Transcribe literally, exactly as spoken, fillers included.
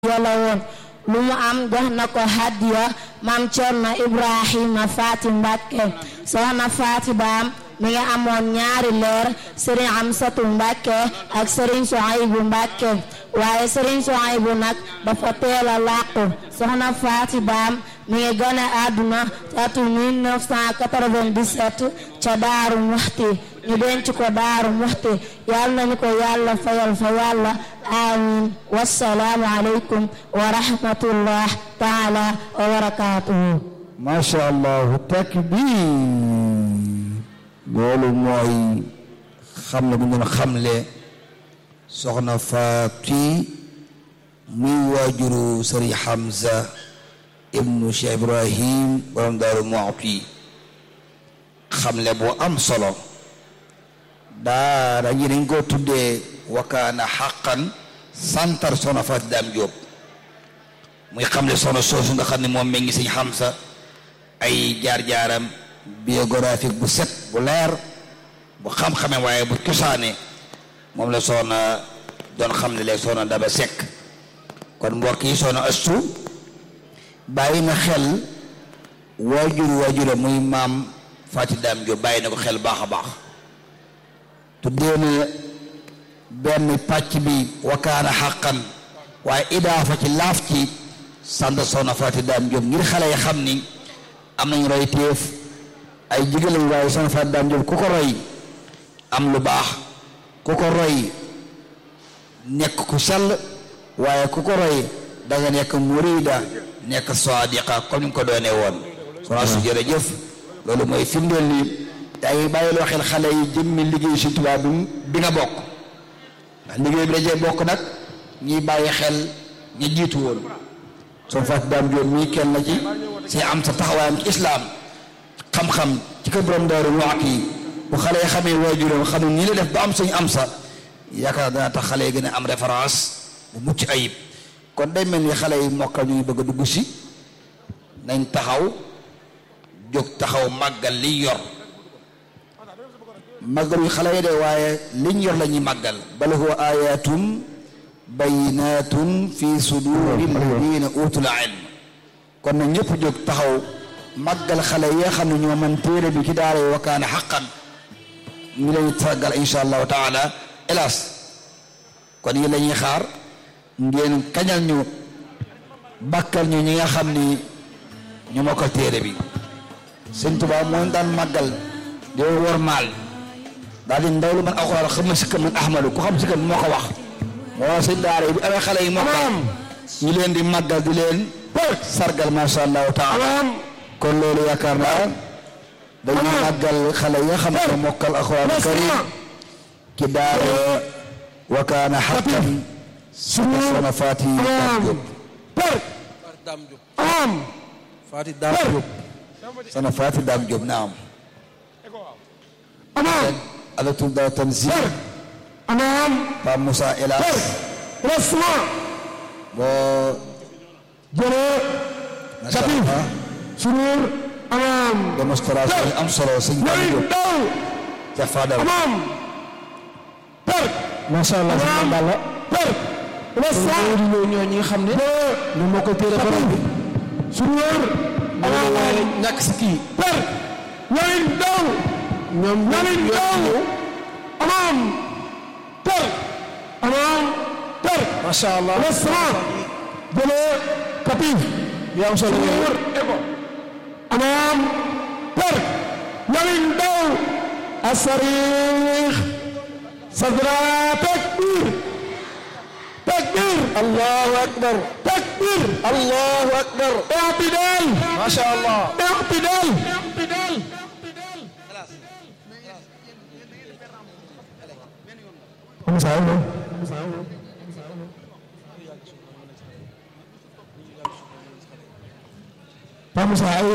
yàlla woon lu mu am jox na ko hadiya maam Cerno Ibrahima Faati Mbàkke soxna Faati Baam mi ngi amoon ñaari leer sëriñ Amsatu Mbàkke ak sëriñ Suhaybu Mbàkke waaye sëriñ Suhaybu nag dafa teel a làqu soxna Faati Baam mi ngi gane àdduna ci atum mille neuf cent quatre-vingt-dix-sept ca Daaru Muxti ñu denc ko Daaru Muxti yàlla nañu ko yàlla fayal fa yàlla amin wassalaamu aleykum wa rahmatullah taala wa barakatuhu. Masha Allah, takbir. loolu mooy xam ne bu ñu xamle soxna Faati muy waajuru Sëriñ Hamza ibnu Cheikh Ibrahim borom Daaru Muxti xamle bu am solo daara ñi dañ ko tuddee wakaana xaqan santar soxna Faati Daam Jóob muy xamle soxna soosu nga xam ne moom mi ngi Sëriñ Hamza ay jaar-jaaram biographique bu set bu leer bu xam-xame waaye bu cosaane moom la soxna doon xam ne léegi soxna Daba Seck kon mbokk yi soxna Astu bàyyi na xel waajur waajura muy maam Faati Daam Jóob bàyyi na ko xel baax a baax tuddee na benn pàcc bi wakaana xàqan waaye idaafa ci laaf ci sant soxna Faati Daam Jóob ngir xale yi xam ni am nañu roy téef ay jigéen lañu waaye soxna Faati Daam Jóob ku ko roy am lu baax ku ko roy nekk ku sell waaye ku ko roy danga nekk murida nekk sadiqa comme ni nga ko doonee woon soxna su jërëjëf loolu mooy firndeel ni day bàyyi loo xel xale yi jëmmi liggéey si tubaab bi bi nga bokk ndax liggéey bi dajee bokk nag ñiy bàyyi xel ñi jiitu woon soxna Faati Daam Jóob mii kenn la ci si am sa taxawaayam ci islaam xam-xam ci kër borom Daaru Muxti bu xale yi xamee waajuram xam ne nii la def ba am suñu am sa yaakaar dana tax xale yi gën a am référence bu mucc ayib kon day mel ni xale yi mokkal ñu ngi bëgg a dugg si nañ taxaw jóg taxaw màggal liñ yor màggal yu xale yi de waaye liñ yor la ñuy màggal bal huwa ayatum bayinatun fi suduri alladina utul ilm kon nag ñëpp jóg taxaw màggal xale yi nga xam ne ñoo man téere bi ci daara yi wakaana xaqan ñu lay tàggal insha allahu taala hélas kon yi la ñuy xaar ngeen kañal ñu bàkkal ñu ñi nga xam ni ñu ma ko téere bi sëñ Tuubaa moo daan màggal di war maal daal di ndaw lu man alxuraan xam na sikka man ahmadu ku xam sikka moo ko wax moo sëñ daara yi bu amee xale yi mokkal ñu leen di màggal di leen sargal masha allahu taala kon loolu yaakaar naa dañuy màggal xale yi nga xam ne mokkal alxuraan karim ci daara wakaana xaqan soxna Faati Daam Jóob am Faati Daam Jóob soxna Faati Daam Jóob naam anam alatul da tanzil anam Pa Moussa Elas rasma boo jëlee mashallah surur anam démonstration yi am solo sëñ Daam Jóob ca Fadal anam per mashallah sëñ Balla ñoo ñoo ñi nga xam ne ñu moo ko téere borom bi suñu wër waaye ñàkk si kii per ñooy daw ñoom ñooy daw amaam per amaam per masha Allah restaurant jëlee kapif yaa am solo suñu wër eko amaam per ñooy daw asarix sadra takbir takbir allahu akbar takbir allahu akbar i'tidal ma sha Allah i'tidal i'tidal Vamos a